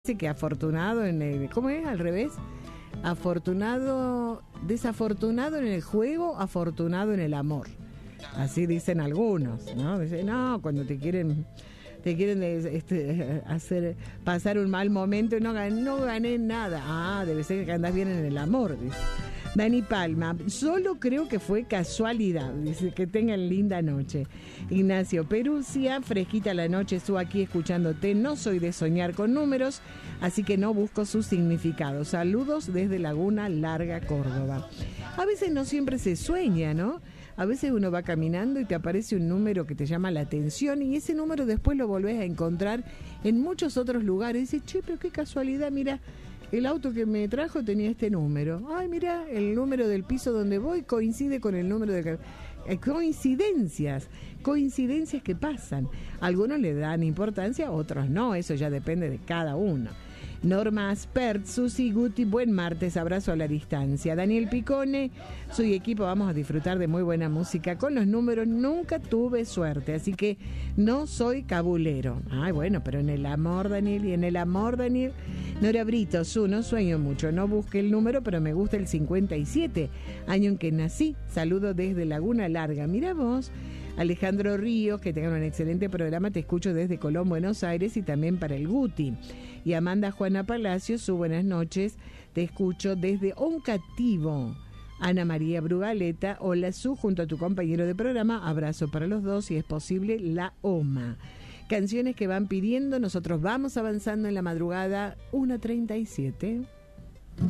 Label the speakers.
Speaker 1: Dice que afortunado en el... ¿Cómo es? Al revés. Desafortunado en el juego, afortunado en el amor. Así dicen algunos, ¿no? Dicen, no, cuando te quieren hacer pasar un mal momento y no gané nada. Ah, debe ser que andás bien en el amor, dice. Dani Palma, solo creo que fue casualidad. Dice que tengan linda noche. Ignacio Perusia, fresquita la noche, estuve aquí escuchándote. No soy de soñar con números, así que no busco su significado. Saludos desde Laguna Larga, Córdoba. A veces no siempre se sueña, ¿no? A veces uno va caminando y te aparece un número que te llama la atención y ese número después lo volvés a encontrar en muchos otros lugares. Y dices, che, pero qué casualidad, mira, el auto que me trajo tenía este número. Ay, mira, el número del piso donde voy coincide con el número de... coincidencias que pasan. Algunos le dan importancia, otros no, eso ya depende de cada uno. Norma Aspert, Susi Guti, buen martes, abrazo a la distancia. Daniel Picone, soy equipo, vamos a disfrutar de muy buena música. Con los números nunca tuve suerte, así que no soy cabulero. Ay, bueno, pero en el amor, Daniel, Nora Brito, no sueño mucho, no busqué el número, pero me gusta el 57, año en que nací. Saludo desde Laguna Larga. Mira vos. Alejandro Ríos, que tengan un excelente programa, te escucho desde Colón, Buenos Aires y también para el Guti. Y Amanda Juana Palacios, su buenas noches, te escucho desde Oncativo. Ana María Brugaleta, hola Su, junto a tu compañero de programa, abrazo para los dos, si es posible, La Oma. Canciones que van pidiendo, nosotros vamos avanzando en la madrugada, 1:37.